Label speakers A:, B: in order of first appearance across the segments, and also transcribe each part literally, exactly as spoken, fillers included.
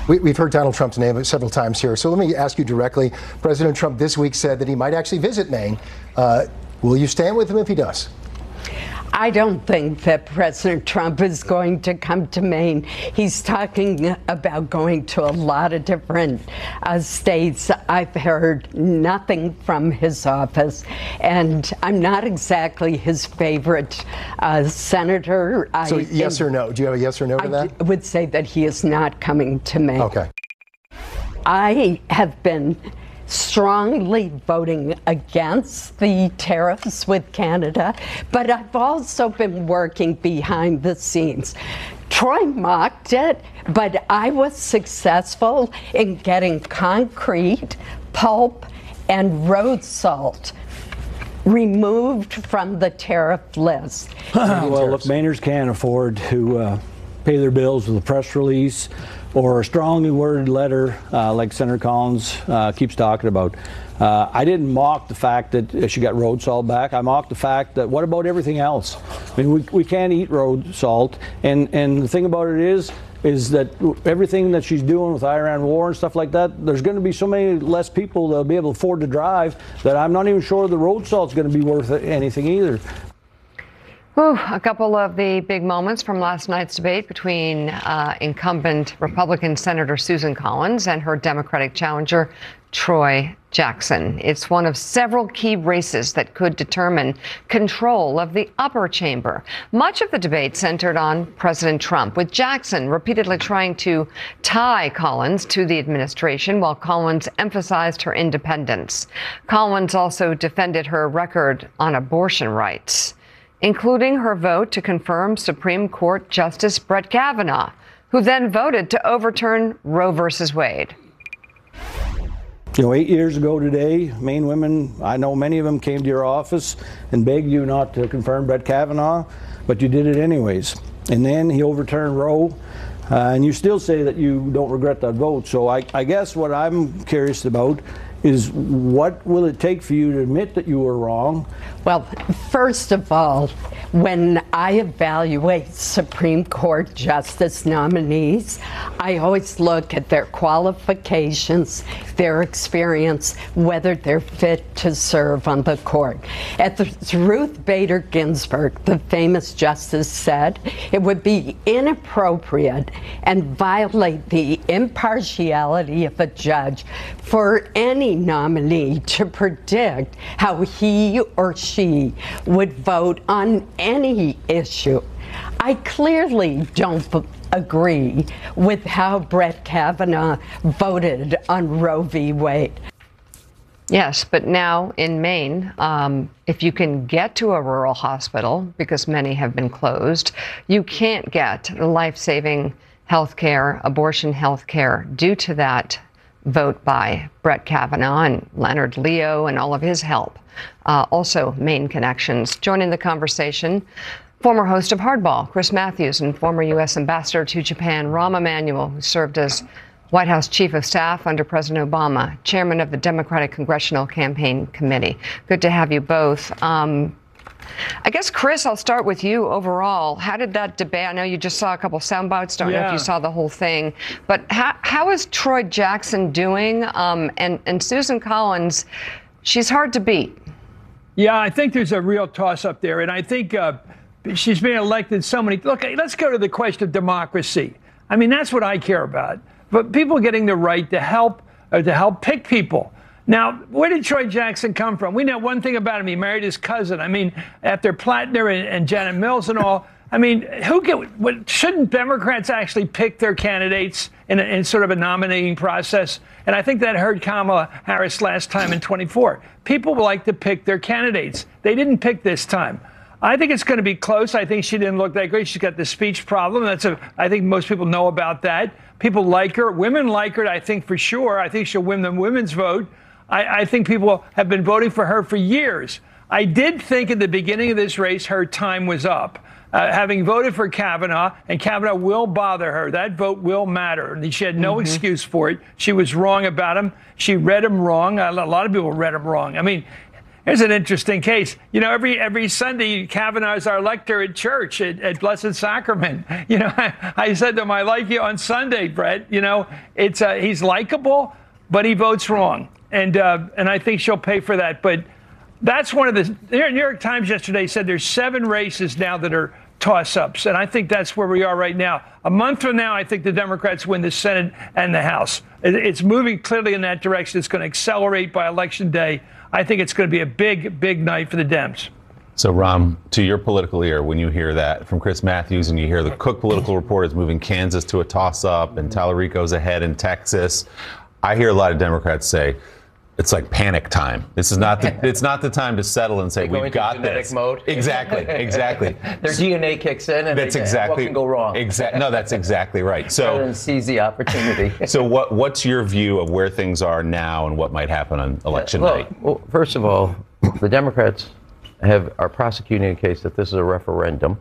A: We, we've heard Donald Trump's name several times here, so let me ask you directly. President Trump this week said that he might actually visit Maine. Uh, will you stand with him if he does?
B: I don't think that President Trump is going to come to Maine. He's talking about going to a lot of different uh, states. I've heard nothing from his office, and I'm not exactly his favorite uh, senator.
A: So
B: I
A: yes or no? Do you have a yes or no to
B: I
A: that?
B: I would say that he is not coming to Maine.
A: Okay.
B: I have been strongly voting against the tariffs with Canada, but I've also been working behind the scenes. Troy mocked it, but I was successful in getting concrete, pulp, and road salt removed from the tariff list.
C: Well, if Mainers can't afford to uh, pay their bills with a press release or a strongly worded letter uh, like Senator Collins uh, keeps talking about. Uh, I didn't mock the fact that she got road salt back. I mocked the fact that what about everything else? I mean, we, we can't eat road salt. And, and the thing about it is, is that everything that she's doing with Iran war and stuff like that, there's going to be so many less people that'll be able to afford to drive that I'm not even sure the road salt's going to be worth anything either.
D: Whew, a couple of the big moments from last night's debate between uh, incumbent Republican Senator Susan Collins and her Democratic challenger, Troy Jackson. It's one of several key races that could determine control of the upper chamber. Much of the debate centered on President Trump, with Jackson repeatedly trying to tie Collins to the administration, while Collins emphasized her independence. Collins also defended her record on abortion rights, including her vote to confirm Supreme Court Justice Brett Kavanaugh, who then voted to overturn Roe versus Wade.
C: You know, eight years ago today, Maine women, I know many of them came to your office and begged you not to confirm Brett Kavanaugh, but you did it anyways. And then he overturned Roe, uh, and you still say that you don't regret that vote. So I, I guess what I'm curious about is what will it take for you to admit that you were wrong?
B: Well, first of all, when I evaluate Supreme Court justice nominees, I always look at their qualifications, their experience, whether they're fit to serve on the court. As Ruth Bader Ginsburg, the famous justice, said, it would be inappropriate and violate the impartiality of a judge for any nominee to predict how he or she would vote on any issue. I clearly don't b- agree with how Brett Kavanaugh voted on Roe v. Wade.
D: Yes, but now in Maine, um, if you can get to a rural hospital, because many have been closed, you can't get life-saving health care, abortion health care, due to that vote by Brett Kavanaugh and Leonard Leo and all of his help. Uh, also, Maine connections. Joining the conversation, former host of Hardball, Chris Matthews, and former U S Ambassador to Japan, Rahm Emanuel, who served as White House Chief of Staff under President Obama, Chairman of the Democratic Congressional Campaign Committee. Good to have you both. Um, I guess, Chris, I'll start with you overall. How did that debate? I know you just saw a couple sound bites. Don't
E: yeah.
D: know if you saw the whole thing. But how, how is Troy Jackson doing? Um, and, and Susan Collins, she's hard to beat.
E: Yeah, I think there's a real toss-up there. And I think uh, she's been elected so many. Look, let's go to the question of democracy. I mean, that's what I care about. But people getting the right to help, or to help pick people. Now, where did Troy Jackson come from? We know one thing about him. He married his cousin. I mean, after Plattner and, and Janet Mills and all, I mean, who get, what, shouldn't Democrats actually pick their candidates in, a, in sort of a nominating process? And I think that hurt Kamala Harris last time in twenty-four. People like to pick their candidates. They didn't pick this time. I think it's going to be close. I think she didn't look that great. She's got the speech problem. That's a, I think most people know about that. People like her. Women like her, I think, for sure. I think she'll win the women's vote. I, I think people have been voting for her for years. I did think at the beginning of this race her time was up. Uh, having voted for Kavanaugh, and Kavanaugh will bother her. That vote will matter. And she had no mm-hmm. excuse for it. She was wrong about him. She read him wrong. A lot of people read him wrong. I mean, Here's an interesting case. You know, every every Sunday, Kavanaugh's our lector at church at, at Blessed Sacrament. You know, I, I said to him, I like you on Sunday, Brett. You know, it's uh, he's likable, but he votes wrong. And uh, and I think she'll pay for that. But that's one of the New York Times yesterday said there's seven races now that are toss-ups. And I think that's where we are right now. A month from now, I think the Democrats win the Senate and the House. It, it's moving clearly in that direction. It's going to accelerate by Election Day. I think it's going to be a big, big night for the Dems.
F: So, Ram, to your political ear, when you hear that from Chris Matthews and you hear the Cook political report is moving Kansas to a toss-up and Tallarico's ahead in Texas, I hear a lot of Democrats say, it's like panic time. This is not the, it's not the time to settle and say,
G: they go
F: we've
G: into
F: got
G: genetic
F: this.
G: Mode.
F: Exactly, exactly.
G: Their D N A kicks in and
F: that's
G: they,
F: exactly,
G: what can go wrong?
F: Exactly. No, that's exactly right. So
G: seize the opportunity.
F: So what what's your view of where things are now and what might happen on election
G: well,
F: night?
G: Well, first of all, the Democrats have are prosecuting a case that this is a referendum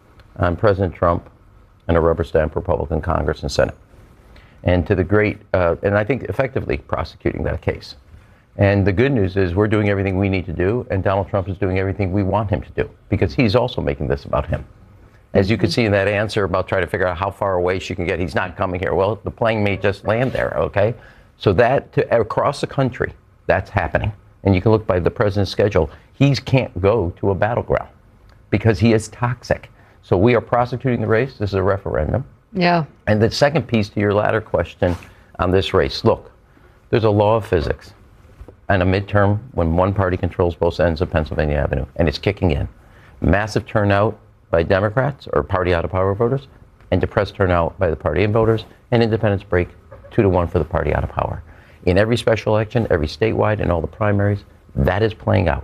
G: on President Trump and a rubber stamp Republican Congress and Senate. And to the great, uh, and I think effectively prosecuting that case. And the good news is we're doing everything we need to do, and Donald Trump is doing everything we want him to do, because he's also making this about him. As you could see in that answer about trying to figure out how far away she can get, he's not coming here. Well, the plane may just land there, okay? So that, to, across the country, that's happening. And you can look by the president's schedule. He can't go to a battleground because he is toxic. So we are prosecuting the race. This is a referendum.
D: Yeah.
G: And the second piece to your latter question on this race, look, there's a law of physics and a midterm when one party controls both ends of Pennsylvania Avenue, and it's kicking in. Massive turnout by Democrats or party out of power voters, and depressed turnout by the party in voters, and independents break two to one for the party out of power. In every special election, every statewide, and all the primaries, that is playing out.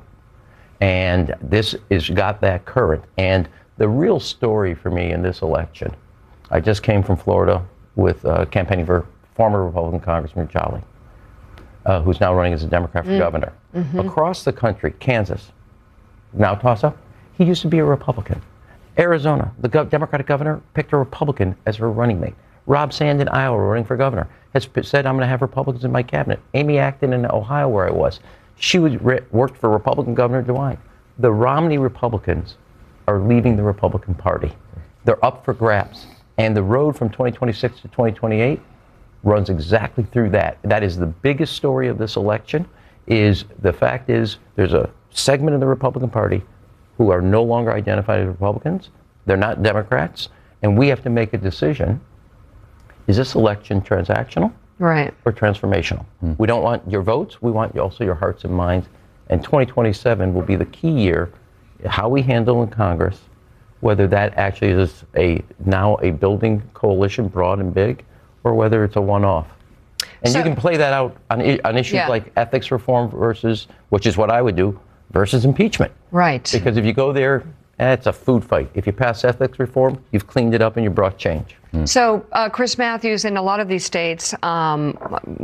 G: And this has got that current. And the real story for me in this election, I just came from Florida with uh, campaigning for former Republican Congressman Jolly, uh, who's now running as a Democrat for mm. governor. Mm-hmm. Across the country, Kansas, now toss-up, he used to be a Republican. Arizona, the go- Democratic governor picked a Republican as her running mate. Rob Sand in Iowa, running for governor, has said, I'm going to have Republicans in my cabinet. Amy Acton in Ohio, where I was, she was re- worked for Republican Governor DeWine. The Romney Republicans are leaving the Republican Party. They're up for grabs. And the road from twenty twenty-six to twenty twenty-eight runs exactly through that. That is the biggest story of this election, is the fact is there's a segment of the Republican Party who are no longer identified as Republicans. They're not Democrats. And we have to make a decision. Is this election transactional?
D: Right.
G: Or transformational? Hmm. We don't want your votes. We want also your hearts and minds. And twenty twenty-seven will be the key year, how we handle in Congress, whether that actually is a now a building coalition, broad and big, or whether it's a one-off. And so, you can play that out on, on issues yeah. like ethics reform versus, which is what I would do, versus impeachment.
D: Right.
G: Because if you go there, eh, it's a food fight. If you pass ethics reform, you've cleaned it up and you brought change.
D: Mm. So, uh, Chris Matthews, in a lot of these states, um,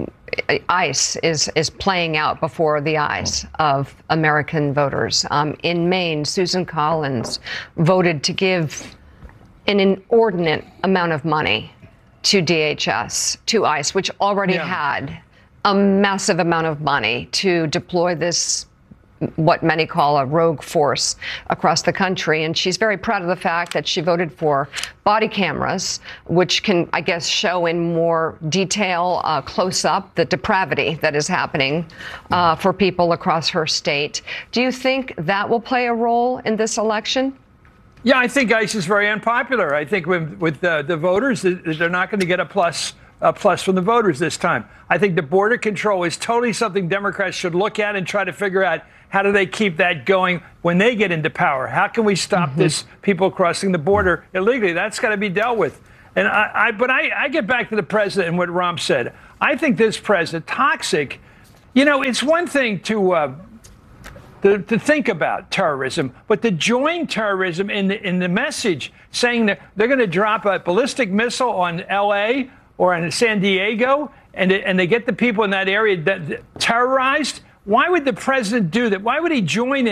D: ICE is is playing out before the eyes of American voters. Um, in Maine, Susan Collins voted to give an inordinate amount of money to D H S, to ICE, which already yeah. had a massive amount of money to deploy this, what many call a rogue force, across the country. And she's very proud of the fact that she voted for body cameras, which can, I guess, show in more detail, uh, close up, the depravity that is happening uh, for people across her state. Do you think that will play a role in this election?
E: Yeah, I think ICE is very unpopular. I think with, with the, the voters, they're not going to get a plus a plus from the voters this time. I think the border control is totally something Democrats should look at and try to figure out how do they keep that going when they get into power. How can we stop mm-hmm. this people crossing the border illegally? That's got to be dealt with. And I, I but I, I get back to the president and what Ram said. I think this president, toxic. You know, it's one thing to. Uh, To, to think about terrorism, but to join terrorism in the, in the message saying that they're going to drop a ballistic missile on L A or on San Diego, and they, and they get the people in that area that, that terrorized. Why would the president do that? Why would he join in?